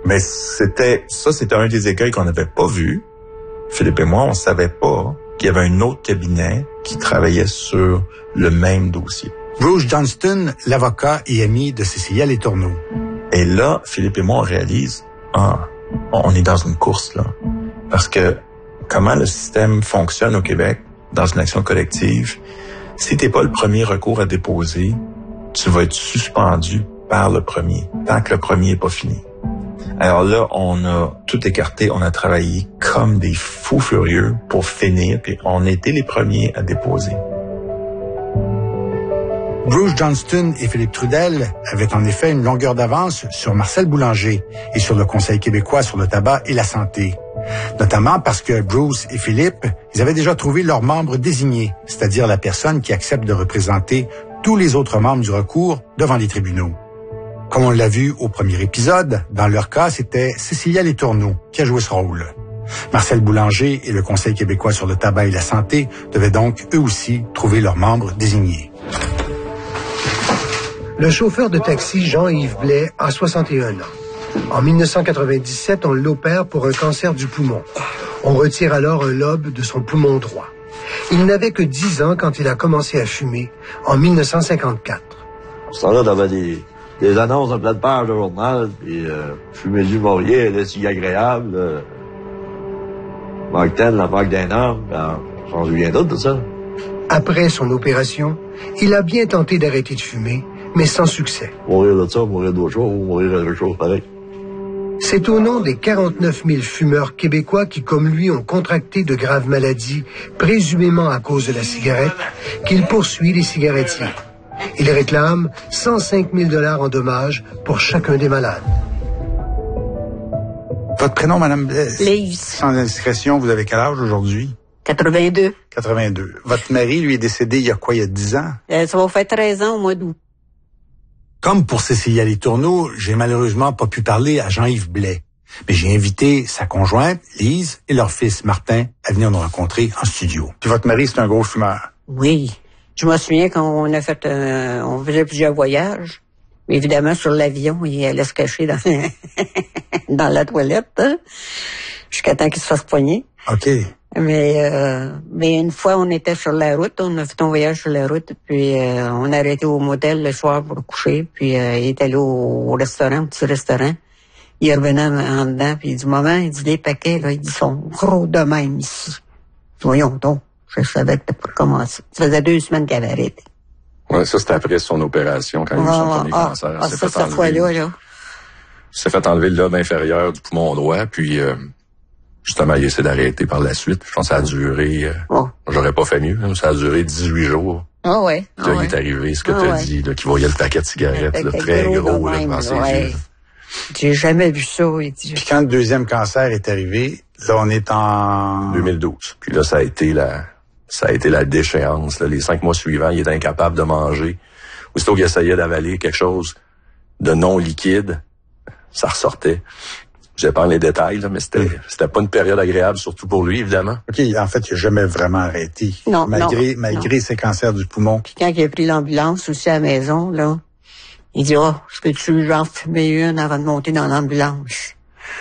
Mais c'était un des écueils qu'on n'avait pas vu. Philippe et moi, on savait pas qu'il y avait un autre cabinet qui travaillait sur le même dossier. Bruce Johnston, l'avocat et ami de Cécilia Letourneau. Et là, Philippe et moi, on réalise, on est dans une course, là. Parce que comment le système fonctionne au Québec, dans une action collective, si t'es pas le premier recours à déposer, tu vas être suspendu par le premier, tant que le premier est pas fini. Alors là, on a tout écarté, on a travaillé comme des fous furieux pour finir, puis on était les premiers à déposer. Bruce Johnston et Philippe Trudel avaient en effet une longueur d'avance sur Marcel Boulanger et sur le Conseil québécois sur le tabac et la santé. Notamment parce que Bruce et Philippe, ils avaient déjà trouvé leur membre désigné, c'est-à-dire la personne qui accepte de représenter tous les autres membres du recours devant les tribunaux. Comme on l'a vu au premier épisode, dans leur cas, c'était Cécilia Letourneau qui a joué ce rôle. Marcel Boulanger et le Conseil québécois sur le tabac et la santé devaient donc, eux aussi, trouver leurs membres désignés. Le chauffeur de taxi Jean-Yves Blais a 61 ans. En 1997, on l'opère pour un cancer du poumon. On retire alors un lobe de son poumon droit. Il n'avait que 10 ans quand il a commencé à fumer, en 1954. À ce temps-là, t'avais des annonces en pleine page de journal, puis fumer du Maurier, là, si agréable. Moncton, la marque d'un homme, j'en souviens d'autres de ça. Après son opération, il a bien tenté d'arrêter de fumer, mais sans succès. Mourir de ça, mourir d'autre chose, ou mourir de quelque chose pareil. C'est au nom des 49 000 fumeurs québécois qui, comme lui, ont contracté de graves maladies, présumément à cause de la cigarette, qu'il poursuit les cigarettiers. Il réclame 105 000 $ en dommages pour chacun des malades. Votre prénom, Madame Blais? Lise. Sans indiscrétion, vous avez quel âge aujourd'hui? 82. 82. Votre mari, lui, est décédé il y a 10 ans? Ça va faire 13 ans au mois d'août. Comme pour Cécilia Letourneau, j'ai malheureusement pas pu parler à Jean-Yves Blais. Mais j'ai invité sa conjointe, Lise, et leur fils, Martin, à venir nous rencontrer en studio. Puis votre mari, c'est un gros fumeur. Oui. Je me souviens quand on a fait, on faisait plusieurs voyages. Évidemment, sur l'avion, il allait se cacher dans, dans la toilette, hein, jusqu'à temps qu'il se fasse poigner. OK. Mais une fois, on était sur la route, on a fait un voyage sur la route, puis on a arrêté au motel le soir pour coucher, puis il est allé au restaurant, au petit restaurant. Il revenait en dedans, puis il dit, maman, il dit, les paquets, là, ils sont gros de même ici. Voyons donc, je savais que t'as pas commencé. Ça faisait 2 semaines qu'il avait arrêté. Ouais, ça, c'était après son opération, quand il a eu son premier cancer. Cette fois-là, là. Il s'est fait enlever le lobe inférieur du poumon droit, puis justement, il essaie d'arrêter par la suite. Je pense que ça a duré... J'aurais pas fait mieux, hein, ça a duré 18 jours. Ah ouais. Là, il est arrivé, ce que t'as dit, là, qu'il voyait le paquet de cigarettes, là, très gros, là, devant ses yeux. J'ai jamais vu ça. Puis quand le deuxième cancer est arrivé, là, on est en... 2012. Puis là, ça a été la déchéance, là. Les 5 mois suivants, il était incapable de manger. Aussitôt qu'il essayait d'avaler quelque chose de non liquide, ça ressortait. Je vais pas les détails, là, mais c'était pas une période agréable, surtout pour lui, évidemment. OK, en fait, il a jamais vraiment arrêté. Non, malgré ses cancers du poumon. Puis quand il a pris l'ambulance aussi à la maison, là, il dit, je peux-tu genre fumer une avant de monter dans l'ambulance?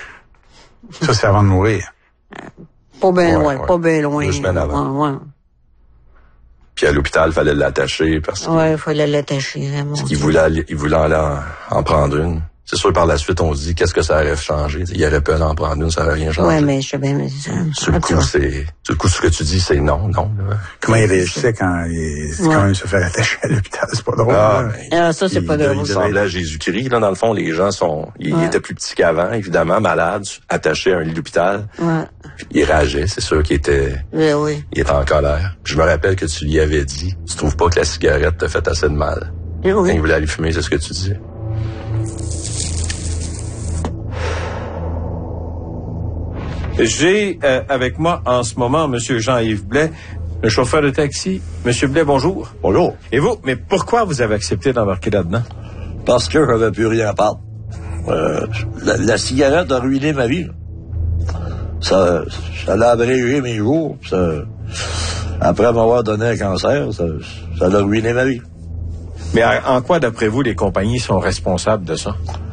Ça, c'est avant de mourir. Pas bien loin, pas bien loin. 2 semaines avant. Ouais. Puis à l'hôpital, il fallait l'attacher parce il fallait l'attacher. Parce qu'il voulait aller en prendre une. C'est sûr, par la suite, on se dit, qu'est-ce que ça aurait changé? Il aurait pu en prendre une, ça aurait rien changé. Ouais, mais je sais bien, mais sur le coup, ce que tu dis, c'est non. Là. Comment il réagissait quand il se fait attacher à l'hôpital? C'est pas drôle. Ça, c'est pas drôle. Il donnait là Jésus-Christ, là, dans le fond, les gens ils étaient plus petits qu'avant, évidemment, malades, attachés à un lit d'hôpital. Ouais. Il rageait, c'est sûr qu'il était, oui. Il était en colère. Je me rappelle que tu lui avais dit, tu trouves pas que la cigarette te fait assez de mal? Oui. Quand il voulait aller fumer, c'est ce que tu dis. J'ai avec moi en ce moment M. Jean-Yves Blais, le chauffeur de taxi. Monsieur Blais, bonjour. Bonjour. Et vous, mais pourquoi vous avez accepté d'embarquer là-dedans? Parce que j'avais plus rien à perdre. La cigarette a ruiné ma vie. Ça l'a abrégé mes jours. Après m'avoir donné un cancer, ça l'a ruiné ma vie. Mais en quoi, d'après vous, les compagnies sont responsables de ça?